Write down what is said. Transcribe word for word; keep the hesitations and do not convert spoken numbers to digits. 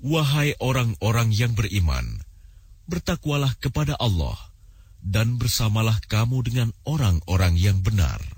Wahai orang-orang yang beriman, bertakwalah kepada Allah, dan bersamalah kamu dengan orang-orang yang benar.